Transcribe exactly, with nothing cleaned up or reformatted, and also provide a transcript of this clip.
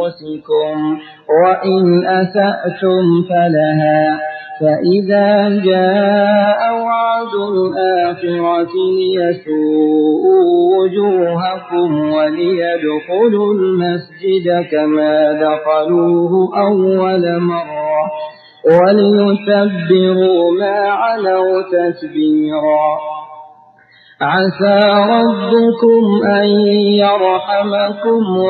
أنفسكم وإن أسأتم فلها فإذا جاء وعد الآخرة ليسوءوا وجوهكم وليدخلوا المسجد كما دخلوه أول مرة وليتبروا ما علوا تتبيرا. عسى ربكم أن يرحمكم